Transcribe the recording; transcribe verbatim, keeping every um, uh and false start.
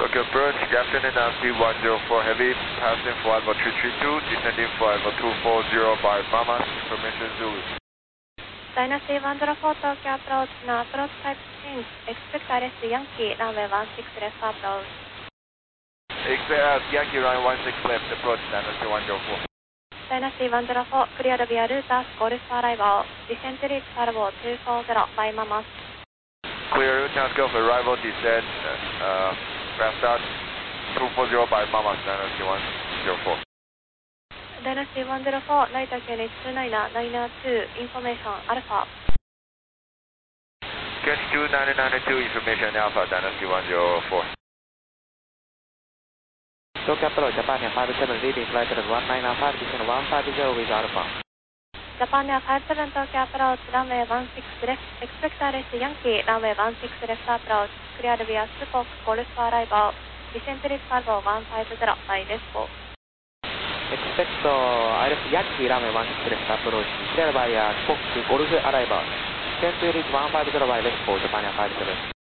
Tokyo approach, Captain and Nancy one zero four Heavy, passing flight level three three two, descending flight level two four zero by Mama, information Zulu. Dynasty one zero four Tokyo approach, now approach type change, expect R S Yankee, runway one six left approach. Expect Yankee runway one six left approach, Dynasty one zero four. Dynasty one zero four, cleared via Routers, Golf arrival, descent to reach Salvo two four zero by Mama. Clear Routers, Golf arrival, descent, uh, fast start, two four zero by Mama, Dynasty one zero four. Dynasty one zero four, Night Unit two niner, niner two, information Alpha. Kenny two nine nine two, information Alpha, Dynasty one zero four. Tokyo approach, Japan Air five seven, leading flight level one nine five, descend one five zero with Alpha. Japan Air five seven Tokyo approach, runway one six left, expect R S Yankee, runway one six left approach, cleared via Spock, Golf arrival, descent to reach Salvo one five zero by Despo. Expect R S Yankee, runway one six left approach, cleared by Spock, Golf arrival, descent to reach one five zero by Despo, Japan Air five seven.